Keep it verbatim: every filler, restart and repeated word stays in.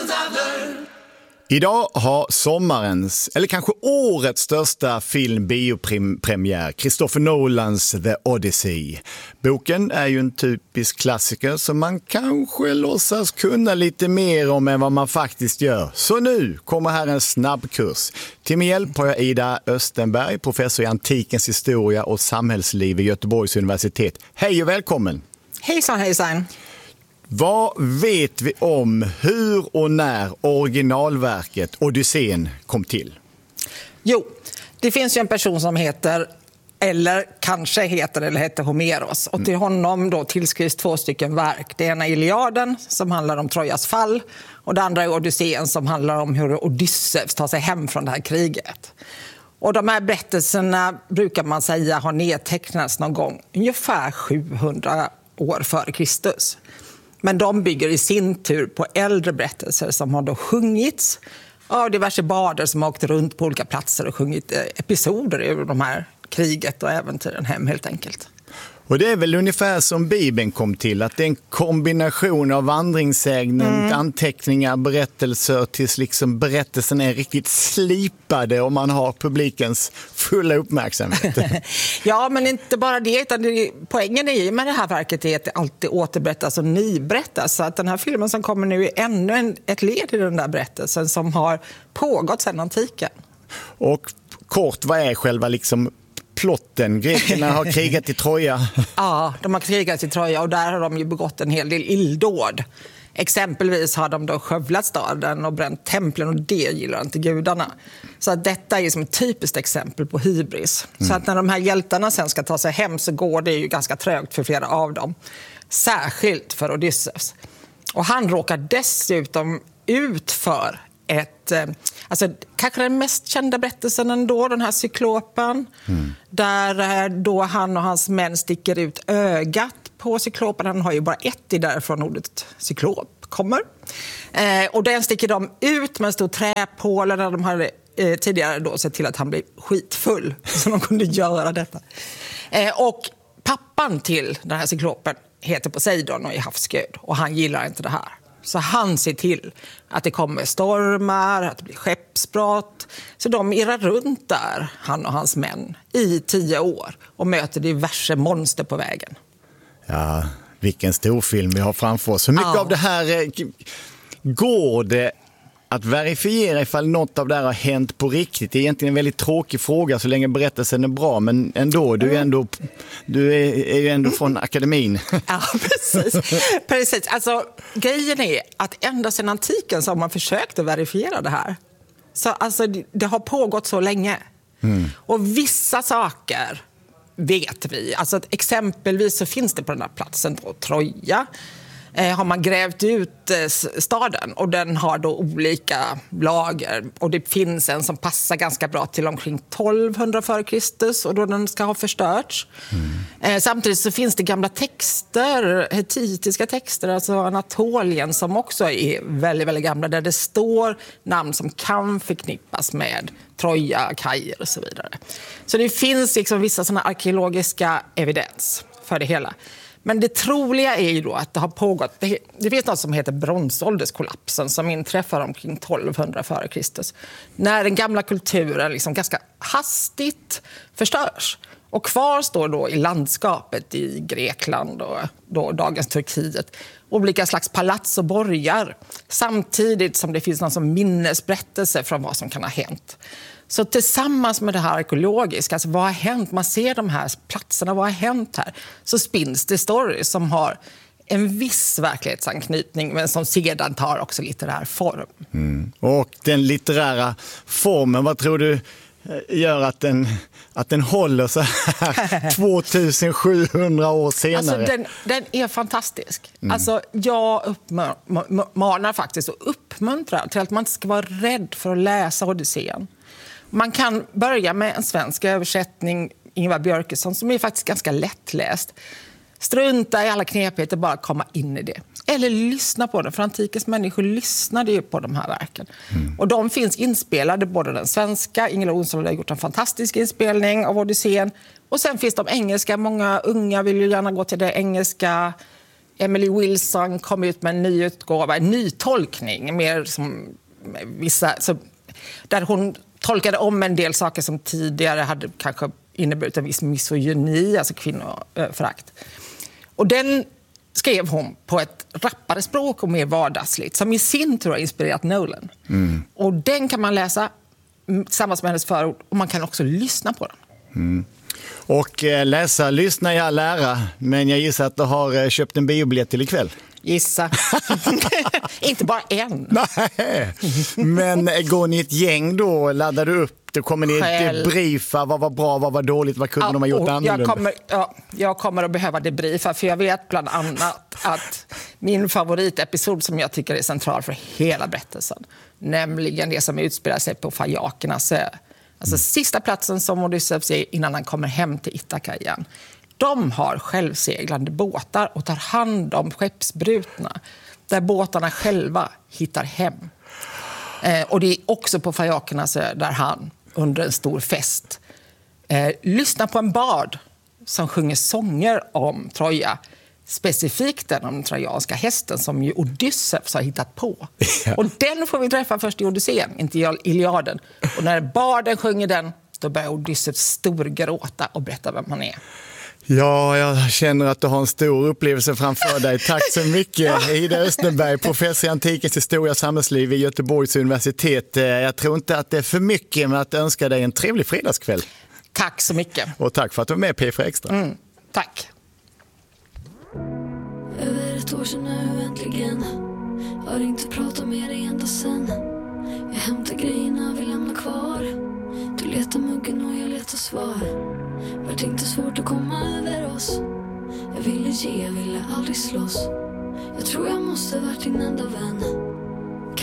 Idag har sommarens, eller kanske årets största film biopremiär, Christopher Nolans The Odyssey. Boken är ju en typisk klassiker som man kanske låtsas kunna lite mer om än vad man faktiskt gör. Så nu kommer här en snabbkurs. Till min hjälp har jag Ida Östenberg, professor i antikens historia och samhällsliv vid Göteborgs universitet. Hej och välkommen! Hejsan, hejsan! Vad vet vi om hur och när originalverket Odysseen kom till? Jo, det finns ju en person som heter, eller kanske heter eller heter Homeros. Och till honom då tillskrivs två stycken verk. Det ena är Iliaden som handlar om Trojas fall. Och det andra är Odysseen som handlar om hur Odysseus tar sig hem från det här kriget. Och de här berättelserna brukar man säga har nedtecknats någon gång ungefär sjuhundra år före Kristus. Men de bygger i sin tur på äldre berättelser som har då sjungits av diverse barder som har åkt runt på olika platser och sjungit episoder ur de här kriget och äventyren hem helt enkelt. Och det är väl ungefär som Bibeln kom till, att det är en kombination av vandringssägnen, mm. anteckningar, berättelser tills liksom berättelsen är riktigt slipade och man har publikens fulla uppmärksamhet. Ja, men inte bara det, utan det, poängen är ju med det här verket är att det alltid återberättas och nyberättas. Så att den här filmen som kommer nu är ännu en, ett led i den där berättelsen som har pågått sedan antiken. Och kort, vad är själva liksom plotten? Grekerna har krigat i Troja. Ja, de har krigat i Troja och där har de ju begått en hel del illdåd. Exempelvis har de då skövlat staden och bränt templen och det gillar inte gudarna. Så att detta är som ett typiskt exempel på hybris. Mm. Så att när de här hjältarna sen ska ta sig hem så går det ju ganska trögt för flera av dem. Särskilt för Odysseus. Och han råkar dessutom ut för ett, alltså kanske den mest kända berättelsen ändå, den här cyklopen. Mm. Där då han och hans män sticker ut ögat på cyklopen. Han har ju bara ett i därifrån ordet cyklop kommer. Eh, och den sticker de ut med en stor träpåle där de hade eh, tidigare då sett till att han blev skitfull. Så de kunde göra detta. Eh, och pappan till den här cyklopen heter Poseidon och är havsgud. Och han gillar inte det här. Så han ser till att det kommer stormar, att det blir skeppsbrott. Så de irrar runt där, han och hans män, i tio år och möter diverse monster på vägen. Ja, vilken stor film vi har framför oss. Hur mycket ja. av det här går det att verifiera ifall något av det här har hänt på riktigt? Det är egentligen en väldigt tråkig fråga så länge berättelsen är bra, men ändå, du är, ändå, du är, är ju ändå från akademin. Ja, precis. precis. Alltså, grejen är att ända sedan antiken så har man försökt att verifiera det här. Så, alltså, det, det har pågått så länge. Mm. Och vissa saker vet vi. Alltså, att exempelvis så finns det på den här platsen på Troja. Eh, har man grävt ut eh, staden och den har då olika lager och det finns en som passar ganska bra till omkring tolvhundra före Kristus och då den ska ha förstörts. Mm. Eh, samtidigt så finns det gamla texter, hetitiska texter, alltså Anatolien som också är väldigt, väldigt gamla där det står namn som kan förknippas med Troja, Kajer och så vidare. Så det finns liksom vissa sådana arkeologiska evidens för det hela. Men det troliga är ju då att det har pågått, det, det finns något som heter bronsålderskollapsen som inträffar omkring tolvhundra före Kristus. När den gamla kulturen liksom ganska hastigt förstörs. Och kvar står då i landskapet i Grekland och då dagens Turkiet olika slags palats och borgar. Samtidigt som det finns någon som minnesberättelse från vad som kan ha hänt. Så tillsammans med det här arkeologiska, alltså vad har hänt? Man ser de här platserna, vad har hänt här? Så spinns det stories som har en viss verklighetsanknytning men som sedan tar också litterär form. Mm. Och den litterära formen, vad tror du gör att den, att den håller så här tvåtusensjuhundra år senare? Alltså den, den är fantastisk. Mm. Alltså jag uppmanar faktiskt och uppmuntrar till att man inte ska vara rädd för att läsa Odysseen. Man kan börja med en svensk översättning, Ingvar Björkesson, som är faktiskt ganska lättläst. Strunta i alla knepigheter, bara komma in i det. Eller lyssna på det, för antikens människor lyssnade ju på de här verken. Mm. Och de finns inspelade, både den svenska, Ingela Olsson har gjort en fantastisk inspelning av Odysseen. Och sen finns de engelska, många unga vill ju gärna gå till det engelska Emily Wilson kom ut med en ny utgåva, en ny tolkning, mer som vissa, så, där hon tolkade om en del saker som tidigare hade kanske inneburit en viss misogyni, alltså kvinnoförakt. Och den skrev hon på ett rappare språk och mer vardagsligt, som i sin tur har inspirerat Nolan. Mm. Och den kan man läsa tillsammans med hennes förord, och man kan också lyssna på den. Mm. Och eh, läsa, lyssna i all ära, men jag gissar att du har eh, köpt en biobiljett till ikväll. Gissa. Inte bara en. Nej. Men eh, går ni ett gäng då, laddar du upp, då kommer ni Själv. debriefa, vad var bra, vad var dåligt, vad kunde Ja, de ha gjort och annorlunda? jag kommer, ja, jag kommer att behöva debriefa, för jag vet bland annat att min favoritepisod som jag tycker är central för hela berättelsen, nämligen det som utspelar sig på Fajakernas ö. Alltså mm. sista platsen som Odysseus är innan han kommer hem till Ithaka igen. De har självseglande båtar och tar hand om skeppsbrutna, där båtarna själva hittar hem. Eh, och det är också på Fajakernas ö där han under en stor fest eh, lyssnar på en bard som sjunger sånger om Troja. Specifikt den om den trojanska hästen som ju Odysseus har hittat på. Ja. Och den får vi träffa först i Odysseen, inte i Iliaden. Och när barden sjunger den, då börjar Odysseus storgråta och berätta vem han är. Ja, jag känner att du har en stor upplevelse framför dig. Tack så mycket, Ida Östenberg, professor i antikens historia och samhällsliv vid Göteborgs universitet. Jag tror inte att det är för mycket med att önska dig en trevlig fredagskväll. Tack så mycket. Och tack för att du var med P fyra Extra. Mm, tack. Över ett år sedan nu äntligen. Har inte pratat med dig ända sen. Jag hämtar grejerna, vi lämnar kvar. Du letar muggen och jag letar svar. Vart inte svårt att komma över oss. Jag ville ge, jag ville aldrig slåss. Jag tror jag måste varit din enda vän.